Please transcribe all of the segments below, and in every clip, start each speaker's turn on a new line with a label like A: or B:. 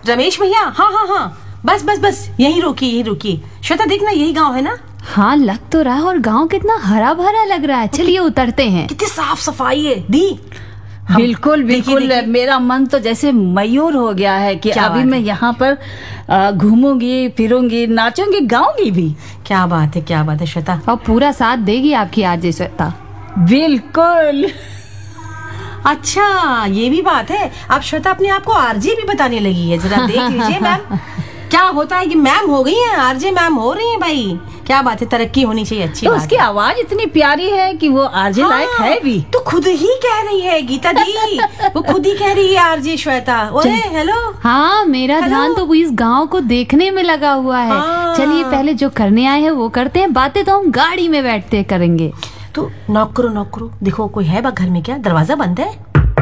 A: रमेश भैया, हाँ हाँ हाँ, बस बस बस, यहीं रोकिए। श्वेता देखना, यही गांव है ना?
B: हाँ लग तो रहा है, और गांव कितना हरा भरा लग रहा है। चलिए उतरते हैं।
A: कितनी साफ सफाई है दी।
C: बिल्कुल बिल्कुल, मेरा मन तो जैसे मयूर हो गया है कि अभी मैं यहाँ पर घूमूंगी, फिरूंगी, नाचूंगी, गाऊंगी भी।
A: क्या बात है श्वेता।
B: और पूरा साथ देगी आपकी आरजे श्वेता।
C: बिल्कुल।
A: अच्छा ये भी बात है, अब श्वेता अपने आप को आरजे भी बताने लगी है। जरा देख लीजिए मैम, क्या होता है कि मैम हो गई हैं, आरजे मैम हो रही हैं भाई। क्या बात है, तरक्की होनी चाहिए, अच्छी बात है।
C: उसकी आवाज इतनी प्यारी है कि वो आरजे लायक है भी।
A: तो खुद ही कह रही है गीता दी, वो खुद ही कह रही है आरजे श्वेता। ओए हेलो।
B: हाँ मेरा ध्यान तो इस गांव को देखने में लगा हुआ है। चलिए पहले जो करने आए हैं वो करते हैं, बातें तो हम गाड़ी में बैठते करेंगे।
A: तो नॉक करो, देखो कोई है घर में क्या? दरवाजा बंद है।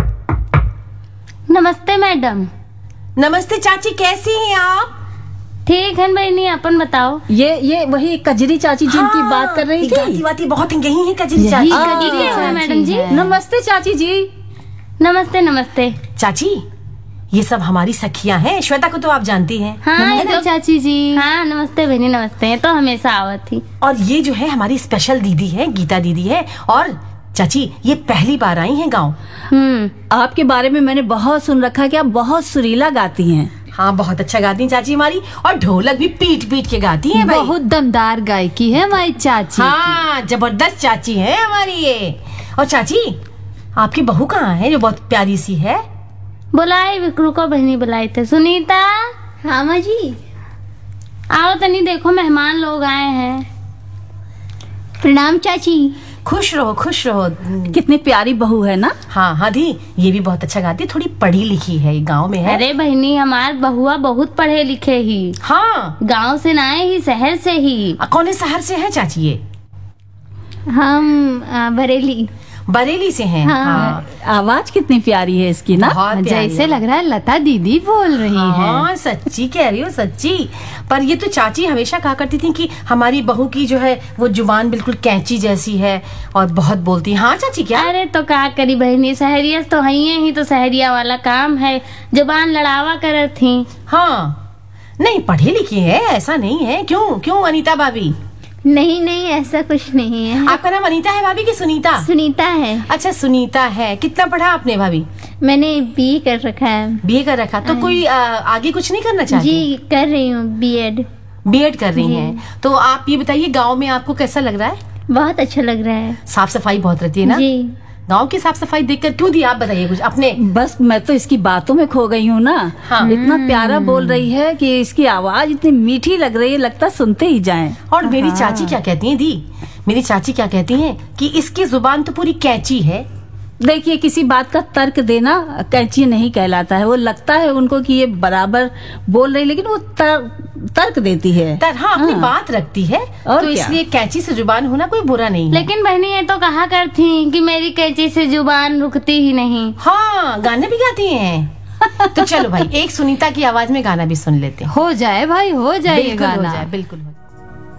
D: नमस्ते मैडम।
A: नमस्ते चाची, कैसी हैं आप?
D: ठीक है बहनी, अपन बताओ।
C: ये वही कजरी चाची जिनकी बात कर रही थी।
A: गाती बहुत यही है कजरी चाची।
D: मैडम जी
C: नमस्ते चाची जी।
D: नमस्ते
A: चाची, ये सब हमारी सखियां हैं। श्वेता को तो आप जानती हैं।
D: हाँ
B: चाची जी।
D: हाँ नमस्ते बहनी, नमस्ते। तो हमेशा आवत थी।
A: और ये जो है हमारी स्पेशल दीदी है, गीता दीदी है। और चाची ये पहली बार आई हैं गांव।
C: आपके बारे में मैंने बहुत सुन रखा कि आप बहुत सुरीला गाती हैं।
A: हाँ बहुत अच्छा गाती हैं चाची हमारी, और ढोलक भी पीट के गाती हैं भाई।
B: बहुत दमदार गायकी है हमारी चाची।
A: हाँ जबरदस्त चाची है हमारी ये। और चाची आपकी बहू कहाँ है जो बहुत प्यारी सी है?
D: बुलाई रुको बहनी, बुलाई थे। सुनीता।
E: हाँ माँ जी।
D: आओ तनी, देखो मेहमान लोग आए हैं।
E: प्रणाम चाची।
A: खुश रहो।
C: कितनी प्यारी बहू है ना।
A: हाँ दी, ये भी बहुत अच्छा गाती है, थोड़ी पढ़ी लिखी है, गांव में है।
D: अरे बहनी हमार बहुआ बहुत पढ़े लिखे ही।
A: हाँ
D: गांव से ना आए ही, शहर से ही।
A: कौन शहर से है चाची ये?
E: हम
A: बरेली से हैं। हाँ।
C: आवाज कितनी प्यारी है इसकी ना,
B: जैसे लग रहा है लता दीदी बोल रही है।
A: हाँ सच्ची कह रही हो, सच्ची। पर ये तो चाची हमेशा कहा करती थी कि हमारी बहू की जो है वो जुबान बिल्कुल कैंची जैसी है और बहुत बोलती है। हाँ चाची क्या?
D: अरे तो क्या करी बहनी, सहरिया तो ही तो सहरिया वाला काम है, जुबान लड़ावा करत थी।
A: हाँ नहीं पढ़ी लिखी है, ऐसा नहीं है। क्यों अनीता भाभी?
E: नहीं ऐसा कुछ नहीं है।
A: आपका नाम अनीता है भाभी की सुनीता?
E: सुनीता है।
A: अच्छा सुनीता है। कितना पढ़ा आपने भाभी?
E: मैंने बीए कर रखा है।
A: बीए कर रखा, तो कोई आगे कुछ नहीं करना चाहती?
E: जी कर रही हूँ, बीएड
A: कर रही हैं। तो आप ये बताइए गांव में आपको कैसा लग रहा है?
E: बहुत अच्छा लग रहा है।
A: साफ सफाई बहुत रहती है ना?
E: जी।
A: गांव की साफ सफाई देखकर क्यों दी? आप बताइए कुछ अपने।
C: बस मैं तो इसकी बातों में खो गई हूँ ना। हाँ। इतना प्यारा बोल रही है कि इसकी आवाज इतनी मीठी लग रही है, लगता सुनते ही जाएं।
A: और मेरी चाची क्या कहती हैं दी? मेरी चाची क्या कहती हैं कि इसकी जुबान तो पूरी कैंची है।
C: देखिए किसी बात का तर्क देना कैंची नहीं कहलाता है। वो लगता है उनको कि ये बराबर बोल रही, लेकिन वो तर्क देती है।
A: हाँ अपनी बात रखती है,
C: और
A: तो इसलिए कैंची से जुबान होना कोई बुरा नहीं है।
D: लेकिन बहनी ये तो कहा करती कि मेरी कैंची से जुबान रुकती ही नहीं।
A: हाँ गाने भी गाती हैं। तो चलो भाई एक सुनीता की आवाज में गाना भी सुन लेते हैं।
B: हो जाए भाई, हो जाए
A: बिल्कुल
B: गाना।
A: हो जाए, बिल्कुल।